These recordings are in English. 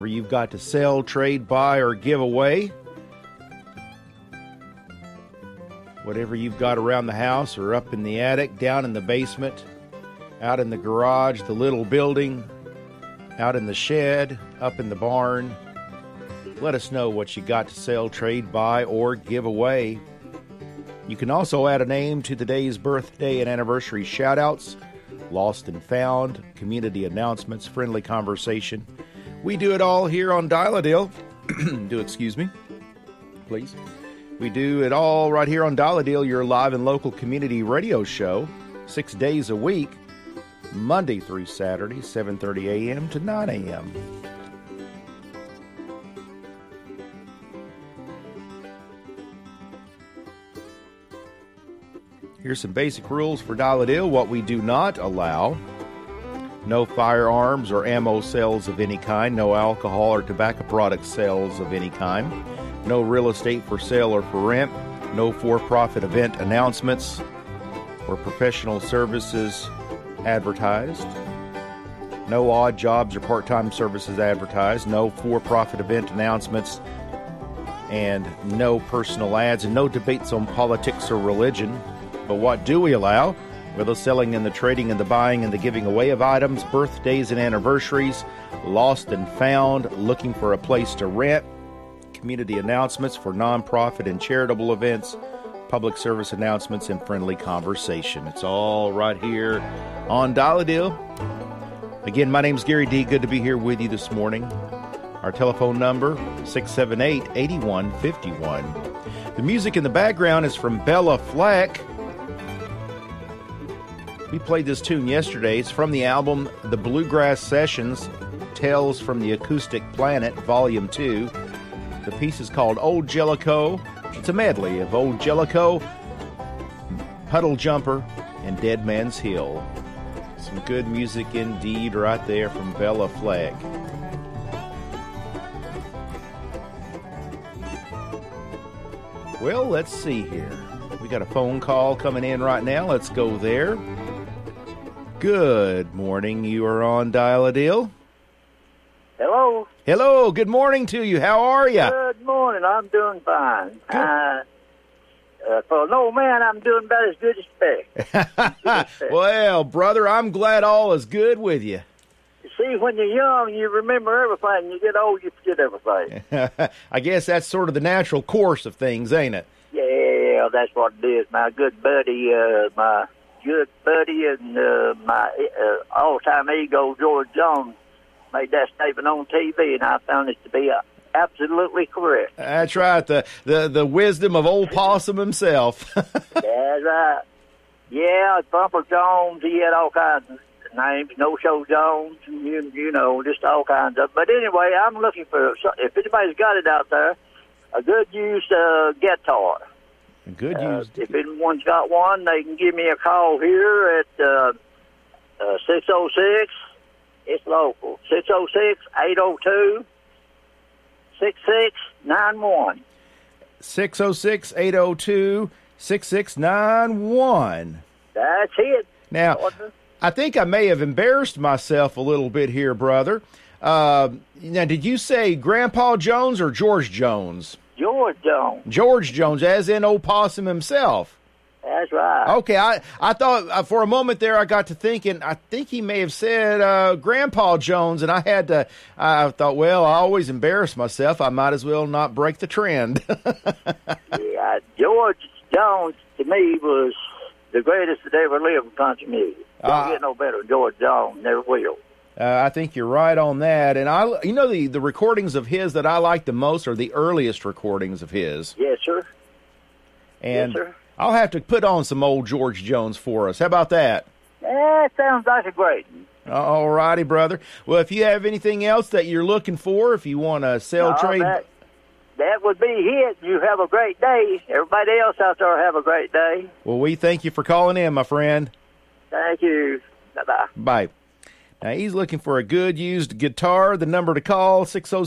where you've got to sell, trade, buy, or give away. Whatever you've got around the house or up in the attic, down in the basement, out in the garage, the little building, out in the shed, up in the barn. Let us know what you got to sell, trade, buy, or give away. You can also add a name to today's birthday and anniversary shout-outs, lost and found, community announcements, friendly conversation. We do it all here on Dial-A-Deal. Excuse me, please. We do it all right here on Dial-A-Deal, your live and local community radio show, 6 days a week, Monday through Saturday, 7:30 a.m. to 9 a.m. Here's some basic rules for Dial-A-Deal. What we do not allow: no firearms or ammo sales of any kind, no alcohol or tobacco product sales of any kind, no real estate for sale or for rent, no for-profit event announcements or professional services advertised, no odd jobs or part-time services advertised, no for-profit event announcements, and no personal ads, and no debates on politics or religion. But what do we allow? Well, the selling and the trading and the buying and the giving away of items, birthdays and anniversaries, lost and found, looking for a place to rent, community announcements for nonprofit and charitable events, public service announcements, and friendly conversation. It's all right here on Dial-A-Deal. Again, my name's Gary D. Good to be here with you this morning. Our telephone number, 678-8151. The music in the background is from Bella Fleck. We played this tune yesterday. It's from the album The Bluegrass Sessions, Tales from the Acoustic Planet, Volume 2. The piece is called Old Jellicoe. It's a medley of Old Jellicoe, Puddle Jumper, and Dead Man's Hill. Some good music indeed right there from Bella Fleck. Well, let's see here. We got a phone call coming in right now. Let's go there. Good morning. You are on Dial-A-Deal. Hello. Hello. Good morning to you. How are you? Good morning. I'm doing fine. For an old man, I'm doing about as good as expect. Well, brother, I'm glad all is good with you. You see, when you're young, you remember everything. You get old, you forget everything. I guess that's sort of the natural course of things, ain't it? Yeah, that's what it is. My good buddy and my all-time ego, George Jones, made that statement on TV, and I found it to be absolutely correct. That's right, the wisdom of old Possum himself. That's right. Yeah, Bumper Jones, he had all kinds of names, No-Show Jones, you know, just all kinds of. But anyway, I'm looking for, if anybody's got it out there, a good used guitar. Good used. If anyone's got one, they can give me a call here at 606. It's local. 606-802-6691. 606-802-6691. That's it. Now, I think I may have embarrassed myself a little bit here, brother. Now, did you say Grandpa Jones or George Jones? George Jones. George Jones, as in old Possum himself. That's right. Okay, I thought for a moment there I got to thinking, I think he may have said Grandpa Jones, and I thought, well, I always embarrass myself. I might as well not break the trend. Yeah, George Jones, to me, was the greatest that ever lived in country music. Don't get no better than George Jones, never will. I think you're right on that. And the recordings of his that I like the most are the earliest recordings of his. Yes, sir. And yes, sir. I'll have to put on some old George Jones for us. How about that? That sounds like a great one. All righty, brother. Well, if you have anything else that you're looking for, if you want to sell, trade... That would be it. You have a great day. Everybody else out there have a great day. Well, we thank you for calling in, my friend. Thank you. Bye-bye. Bye. Now, he's looking for a good used guitar. The number to call,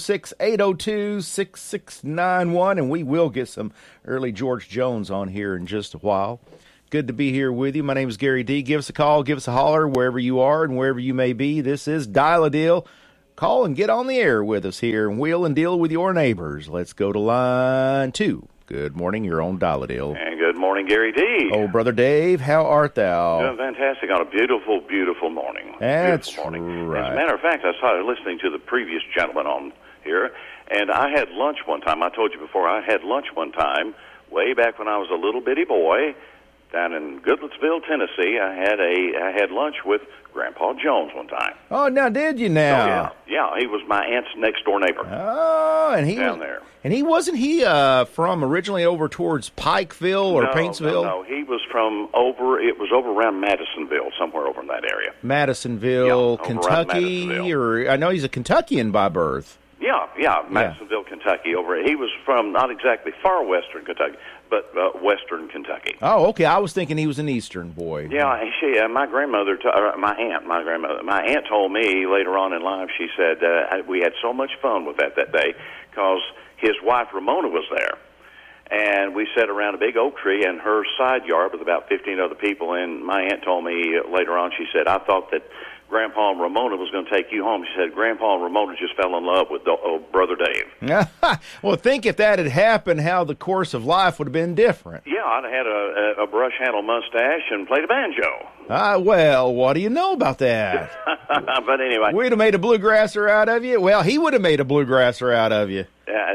606-802-6691, and we will get some early George Jones on here in just a while. Good to be here with you. My name is Gary D. Give us a call, give us a holler wherever you are and wherever you may be. This is Dial-A-Deal Call and get on the air with us here and wheel and deal with your neighbors. Let's go to line 2. Good morning, you're on Dial-A-Dale. And good morning, Gary D. Oh, Brother Dave, how art thou? Doing fantastic on a beautiful, beautiful morning. That's beautiful morning. right. As a matter of fact, I started listening to the previous gentleman on here, and I had lunch one time. I told you before, I had lunch one time way back when I was a little bitty boy down in Goodlettsville, Tennessee. I had lunch with Grandpa Jones one time. Oh, now did you now? Oh, yeah, he was my aunt's next door neighbor. Oh, and he down there. And he wasn't from originally over towards Pikeville or Paintsville? No, he was from over around Madisonville, somewhere over in that area. Madisonville, yeah, Kentucky, Madisonville. or I know he's a Kentuckian by birth. Yeah, Madisonville, Kentucky. He was from not exactly far western Kentucky, but western Kentucky. Oh, okay. I was thinking he was an eastern boy. Yeah, my grandmother, my aunt told me later on in life. She said we had so much fun with that day because his wife Ramona was there, and we sat around a big oak tree in her side yard with about 15 other people. And my aunt told me later on, she said, I thought that Grandpa and Ramona was going to take you home. She said, Grandpa and Ramona just fell in love with Brother Dave. Well, think if that had happened, how the course of life would have been different. Yeah, I'd have had a brush-handle mustache and played a banjo. Well, what do you know about that? But anyway. We'd have made a bluegrasser out of you. Well, he would have made a bluegrasser out of you.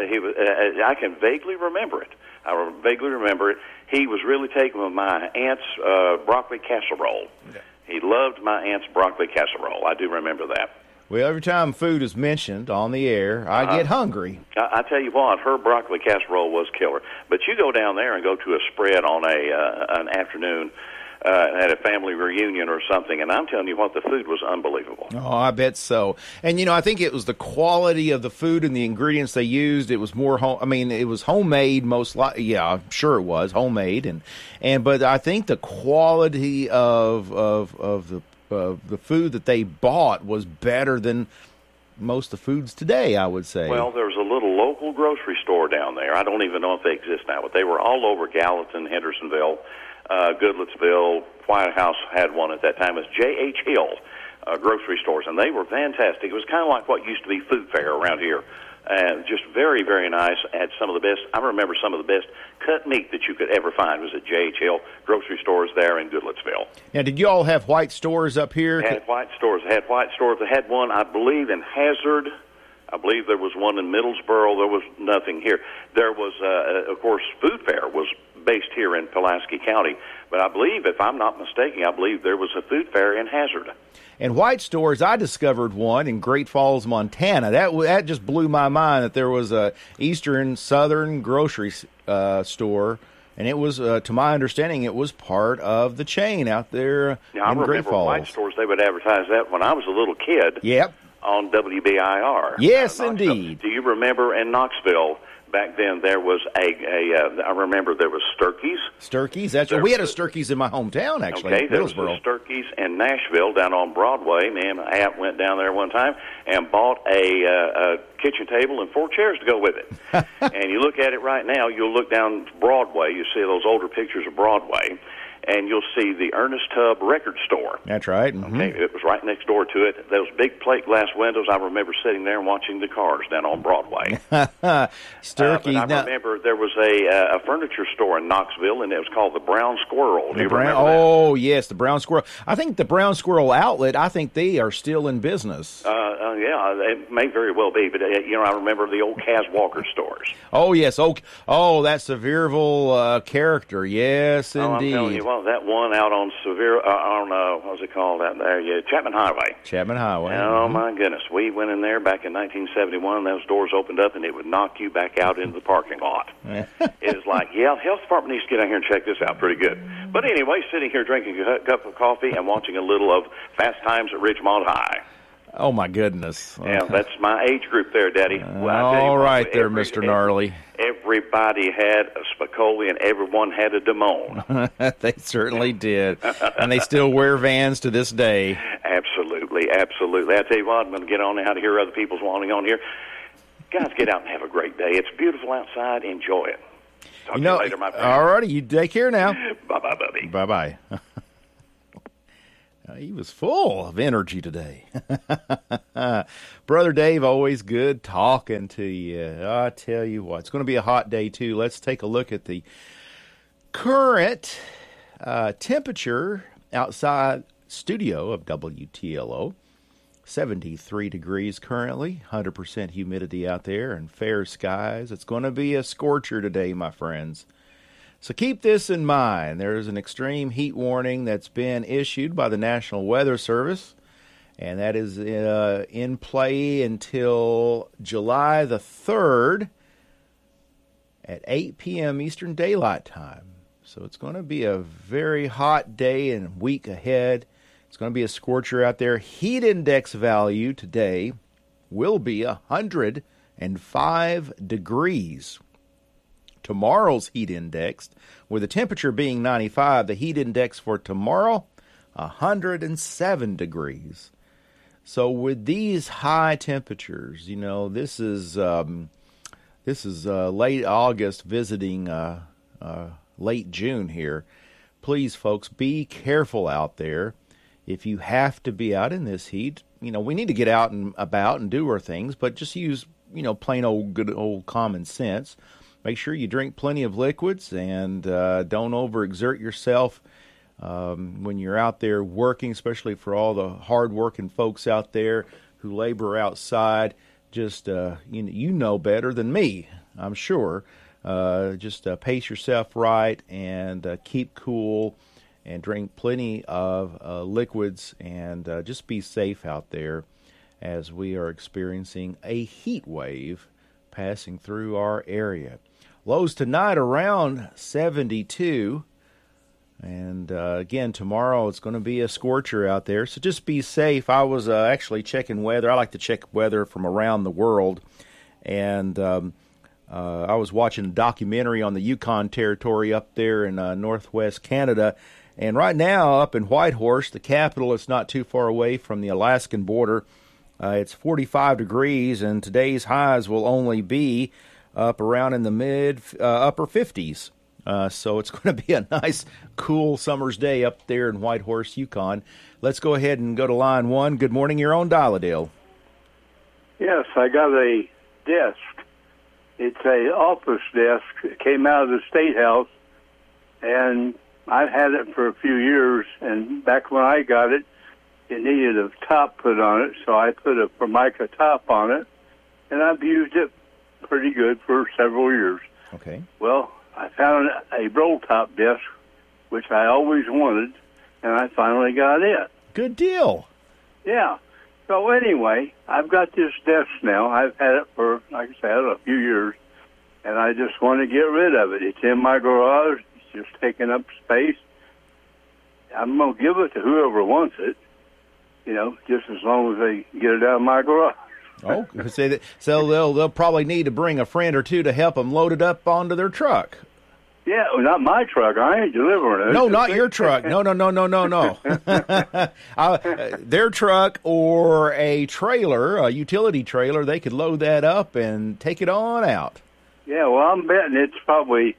I can vaguely remember it. I vaguely remember it. He was really taken with my aunt's broccoli casserole. Okay. He loved my aunt's broccoli casserole. I do remember that. Well, every time food is mentioned on the air, I get hungry. I tell you what, her broccoli casserole was killer. But you go down there and go to a spread on an afternoon at a family reunion or something, and I'm telling you what, the food was unbelievable. Oh, I bet so. And, I think it was the quality of the food and the ingredients they used. It was more it was homemade most likely. Yeah, I'm sure it was homemade. But I think the quality of the food that they bought was better than most of the foods today, I would say. Well, there was a little local grocery store down there. I don't even know if they exist now, but they were all over Gallatin, Hendersonville, Goodlettsville. White House had one at that time. It was J.H. Hill grocery stores, and they were fantastic. It was kind of like what used to be Food Fair around here. Just very, very nice. Had some of the best, I remember some of the best cut meat that you could ever find was at J.H. Hill grocery stores there in Goodlettsville. Now, did you all have white stores up here? Had white stores. They had one, I believe, in Hazard. I believe there was one in Middlesboro. There was nothing here. There was, of course, Food Fair was based here in Pulaski County. But I believe, if I'm not mistaken, there was a Food Fair in Hazard. And white stores, I discovered one in Great Falls, Montana. That just blew my mind that there was a eastern southern grocery store, and it was, to my understanding, it was part of the chain out there in Great Falls. I remember white stores, they would advertise that when I was a little kid. Yep. On WBIR. Yes, indeed. Do you remember in Knoxville? Back then, there was I remember there was Sturkey's. Sturkey's? That's right. We had a Sturkey's in my hometown, actually. Okay, there was a Sturkey's in Nashville down on Broadway. Me and my aunt went down there one time and bought a kitchen table and 4 chairs to go with it. And you look at it right now, you'll look down Broadway, you see those older pictures of Broadway, and you'll see the Ernest Tubb record store. That's right. Mm-hmm. Okay, it was right next door to it. Those big plate glass windows, I remember sitting there and watching the cars down on Broadway. Sturkey. But I remember there was a furniture store in Knoxville, and it was called the Brown Squirrel. Do you remember that? Oh, yes, the Brown Squirrel. I think the Brown Squirrel outlet, I think they are still in business. Yeah, it may very well be, but I remember the old Kaz Walker stores. Oh, yes. Oh, that Sevierville character. Yes, indeed. I'm telling you what, that one out on what's it called out there? Yeah, Chapman Highway. Chapman Highway. Oh, my goodness. We went in there back in 1971. Those doors opened up, and it would knock you back out into the parking lot. It was like, the health department needs to get out here and check this out pretty good. But anyway, sitting here drinking a cup of coffee and watching a little of Fast Times at Ridgemont High. Oh, my goodness. Yeah, that's my age group there, Daddy. All right there, Mr. Gnarly. Everybody had a Spicoli and everyone had a Damone. They certainly did. And they still wear Vans to this day. Absolutely, absolutely. I tell you what, I'm going to get on out of here. Other people's wanting on here. Guys, get out and have a great day. It's beautiful outside. Enjoy it. Talk to you later, my friend. All righty. You take care now. Bye-bye, buddy. Bye-bye. He was full of energy today. Brother Dave, always good talking to you. I tell you what, it's going to be a hot day, too. Let's take a look at the current temperature outside studio of WTLO. 73 degrees currently, 100% humidity out there, and fair skies. It's going to be a scorcher today, my friends. So keep this in mind. There is an extreme heat warning that's been issued by the National Weather Service, and that is in play until July the 3rd at 8 p.m. Eastern Daylight Time. So it's going to be a very hot day and week ahead. It's going to be a scorcher out there. Heat index value today will be 105 degrees. Tomorrow's heat index, with the temperature being 95, the heat index for tomorrow, 107 degrees. So with these high temperatures, this is late August visiting late June here. Please, folks, be careful out there. If you have to be out in this heat, we need to get out and about and do our things, but just use, plain old good old common sense. Make sure you drink plenty of liquids and don't overexert yourself when you're out there working, especially for all the hard-working folks out there who labor outside. Just, you know better than me, I'm sure. Just pace yourself right and keep cool. And drink plenty of liquids, and just be safe out there as we are experiencing a heat wave passing through our area. Lows tonight around 72, and again, tomorrow it's going to be a scorcher out there, so just be safe. I was actually checking weather. I like to check weather from around the world, and I was watching a documentary on the Yukon Territory up there in northwest Canada. And right now, up in Whitehorse, the capital, it's not too far away from the Alaskan border. It's 45 degrees, and today's highs will only be up around in the upper 50s. So it's going to be a nice, cool summer's day up there in Whitehorse, Yukon. Let's go ahead and go to line one. Good morning, you're on Dial-A-Dale. Yes, I got a desk. It's a office desk. It came out of the State House, and I've had it for a few years, and back when I got it, it needed a top put on it, so I put a Formica top on it, and I've used it pretty good for several years. Okay. Well, I found a roll-top desk, which I always wanted, and I finally got it. Good deal. Yeah. So anyway, I've got this desk now. I've had it for, like I said, a few years, and I just want to get rid of it. It's in my garage. Just taking up space. I'm going to give it to whoever wants it, just as long as they get it out of my garage. Oh, so they'll probably need to bring a friend or two to help them load it up onto their truck. Yeah, well, not my truck. I ain't delivering it. No, not your truck. No. Their truck or a trailer, a utility trailer, they could load that up and take it on out. Yeah, well, I'm betting it's probably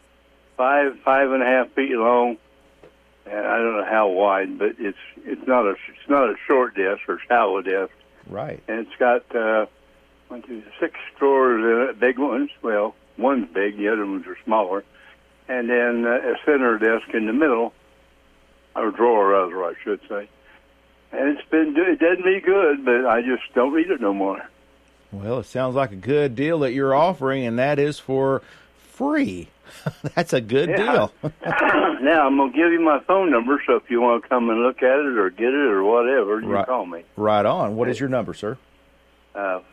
5.5 feet long, and I don't know how wide, but it's not a short desk or shallow desk. Right. And it's got 6 drawers in it, big ones. Well, one's big, the other ones are smaller, and then a center desk in the middle, or drawer rather, I should say. And it did me good, but I just don't need it no more. Well, it sounds like a good deal that you're offering, and that is for free. That's a good deal. Now, I'm going to give you my phone number, so if you want to come and look at it or get it or whatever, you call me. Right on. What is your number, sir? Now,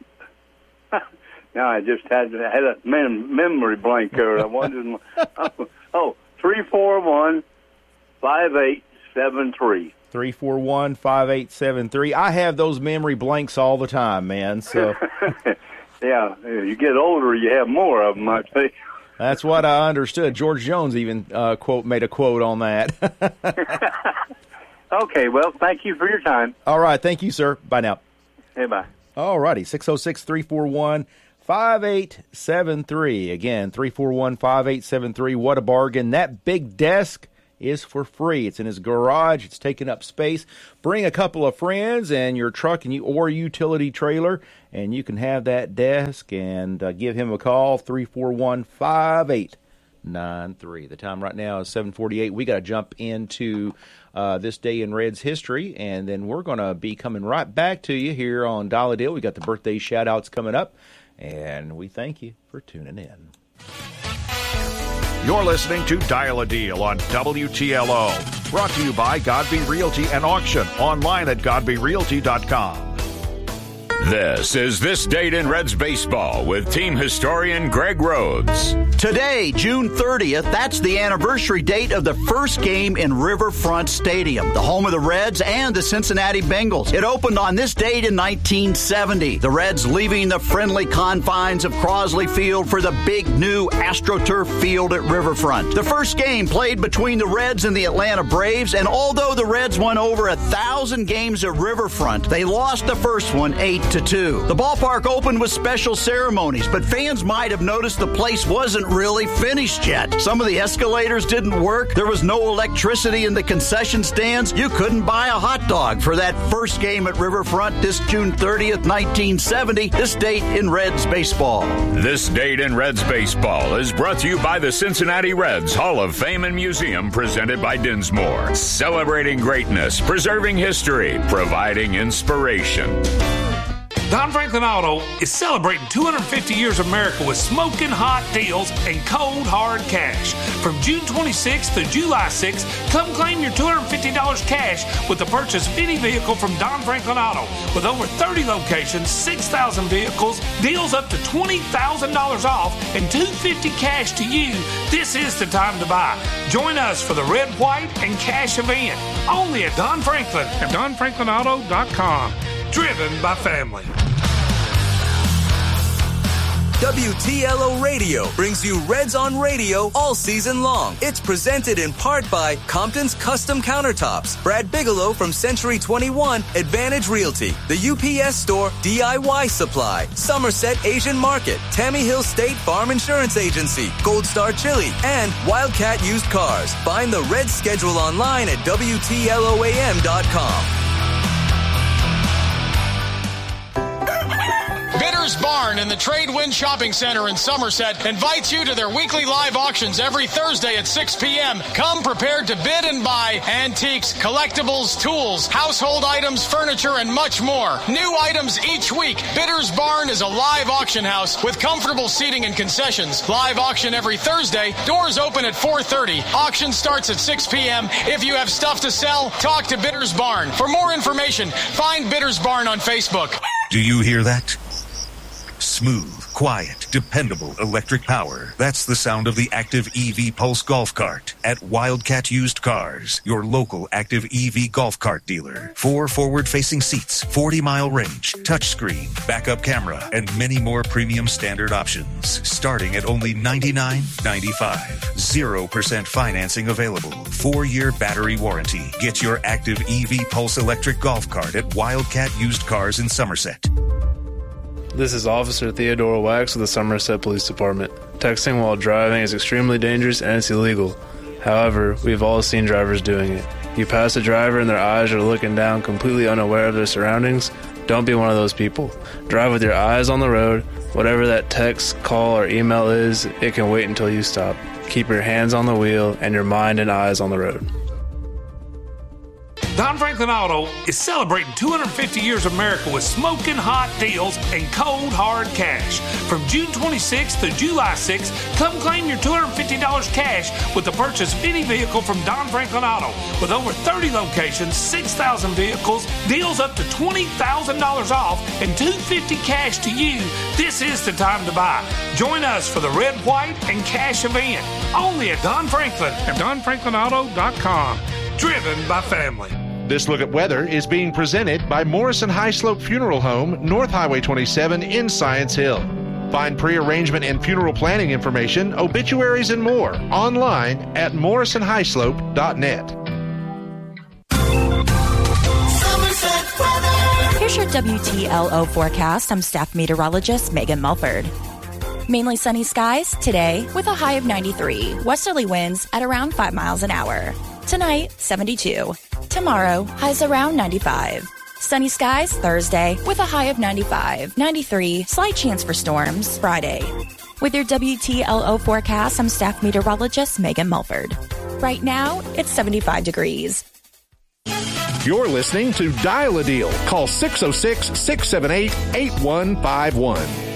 I just had a memory blank there. I wanted 341-5873. 341-5873. I have those memory blanks all the time, man. So, yeah, you get older, you have more of them, I think. That's what I understood. George Jones even made a quote on that. Okay, well, thank you for your time. All right, thank you, sir. Bye now. Hey, bye. All righty, 606-341-5873. Again, 341-5873. What a bargain. That big desk is for free. It's in his garage. It's taking up space. Bring a couple of friends and your truck or utility trailer, and you can have that desk, and give him a call, 341-5893. The time right now is 7:48. We got to jump into this day in Reds history, and then we're going to be coming right back to you here on Dial a Deal. We got the birthday shout-outs coming up, and we thank you for tuning in. You're listening to Dial a Deal on WTLO. Brought to you by Godby Realty and Auction. Online at godbyrealty.com. This is This Date in Reds Baseball with team historian Greg Rhodes. Today, June 30th, that's the anniversary date of the first game in Riverfront Stadium, the home of the Reds and the Cincinnati Bengals. It opened on this date in 1970. The Reds leaving the friendly confines of Crosley Field for the big new AstroTurf field at Riverfront. The first game played between the Reds and the Atlanta Braves, and although the Reds won over 1,000 games at Riverfront, they lost the first one 8-2. The ballpark opened with special ceremonies, but fans might have noticed the place wasn't really finished yet. Some of the escalators didn't work. There was no electricity in the concession stands. You couldn't buy a hot dog for that first game at Riverfront this June 30th, 1970. This date in Reds baseball. This Date in Reds Baseball is brought to you by the Cincinnati Reds Hall of Fame and Museum, presented by Dinsmore. Celebrating greatness, preserving history, providing inspiration. Don Franklin Auto is celebrating 250 years of America with smoking hot deals and cold, hard cash. From June 26th to July 6th, come claim your $250 cash with the purchase of any vehicle from Don Franklin Auto. With over 30 locations, 6,000 vehicles, deals up to $20,000 off, and $250 cash to you, this is the time to buy. Join us for the Red, White, and Cash event. Only at Don Franklin and DonFranklinAuto.com. Driven by family. WTLO Radio brings you Reds on Radio all season long. It's presented in part by Compton's Custom Countertops, Brad Bigelow from Century 21, Advantage Realty, the UPS Store, DIY Supply, Somerset Asian Market, Tammy Hill State Farm Insurance Agency, Gold Star Chili, and Wildcat Used Cars. Find the Reds schedule online at WTLOAM.com. Bitters Barn in the Trade Wind Shopping Center in Somerset invites you to their weekly live auctions every Thursday at 6 p.m. Come prepared to bid and buy antiques, collectibles, tools, household items, furniture, and much more. New items each week. Bitters Barn is a live auction house with comfortable seating and concessions. Live auction every Thursday. Doors open at 4:30. Auction starts at 6 p.m. If you have stuff to sell, talk to Bitters Barn. For more information, find Bitters Barn on Facebook. Do you hear that? Smooth, quiet, dependable electric power. That's the sound of the Active EV Pulse golf cart at Wildcat Used Cars, your local Active EV golf cart dealer. 4 forward-facing seats, 40-mile range, touchscreen, backup camera, and many more premium standard options. Starting at only $99.95. 0% financing available. 4-year battery warranty. Get your Active EV Pulse electric golf cart at Wildcat Used Cars in Somerset. This is Officer Theodore Wax of the Somerset Police Department. Texting while driving is extremely dangerous and it's illegal. However, we've all seen drivers doing it. You pass a driver and their eyes are looking down, completely unaware of their surroundings. Don't be one of those people. Drive with your eyes on the road. Whatever that text, call, or email is, it can wait until you stop. Keep your hands on the wheel and your mind and eyes on the road. Don Franklin Auto is celebrating 250 years of America with smoking hot deals and cold, hard cash. From June 26th to July 6th, come claim your $250 cash with the purchase of any vehicle from Don Franklin Auto. With over 30 locations, 6,000 vehicles, deals up to $20,000 off, and $250 cash to you, this is the time to buy. Join us for the Red, White, and Cash event. Only at Don Franklin and DonFranklinAuto.com. Driven by family. This look at weather is being presented by Morrison High Slope Funeral Home, North Highway 27 in Science Hill. Find pre-arrangement and funeral planning information, obituaries, and more online at morrisonhighslope.net. Here's your WTLO forecast. I'm staff meteorologist Megan Mulford. Mainly sunny skies today with a high of 93. Westerly winds at around 5 miles an hour. Tonight, 72. Tomorrow, highs around 95. Sunny skies Thursday with a high of 95. 93, slight chance for storms Friday. With your WTLO forecast, I'm staff meteorologist Megan Mulford. Right now, it's 75 degrees. You're listening to Dial a Deal. Call 606-678-8151.